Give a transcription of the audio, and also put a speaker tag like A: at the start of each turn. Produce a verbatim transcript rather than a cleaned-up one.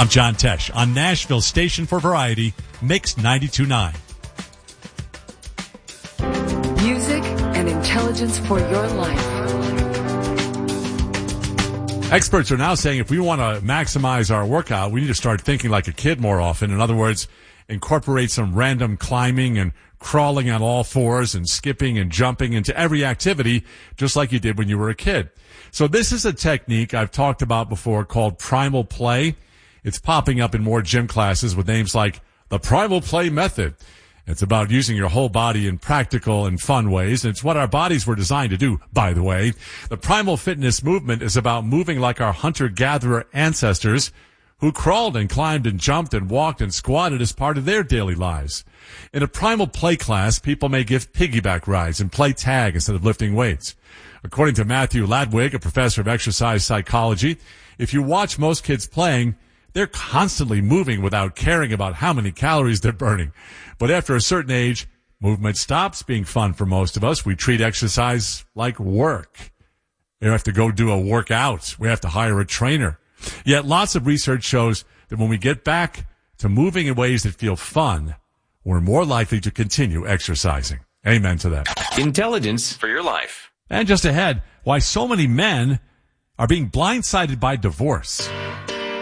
A: I'm John Tesh on Nashville's station for variety, Mix ninety-two point nine.
B: Music and intelligence for your life.
A: Experts are now saying if we want to maximize our workout, we need to start thinking like a kid more often. In other words, incorporate some random climbing and crawling on all fours and skipping and jumping into every activity, just like you did when you were a kid. So this is a technique I've talked about before called primal play. It's popping up in more gym classes with names like the primal play method. It's about using your whole body in practical and fun ways. It's what our bodies were designed to do, by the way. The primal fitness movement is about moving like our hunter-gatherer ancestors who crawled and climbed and jumped and walked and squatted as part of their daily lives. In a primal play class, people may give piggyback rides and play tag instead of lifting weights. According to Matthew Ladwig, a professor of exercise psychology, if you watch most kids playing, they're constantly moving without caring about how many calories they're burning. But after a certain age, movement stops being fun for most of us. We treat exercise like work. We have to go do a workout. We have to hire a trainer. Yet lots of research shows that when we get back to moving in ways that feel fun, we're more likely to continue exercising. Amen to that.
C: Intelligence for your life.
A: And just ahead, why so many men are being blindsided by divorce.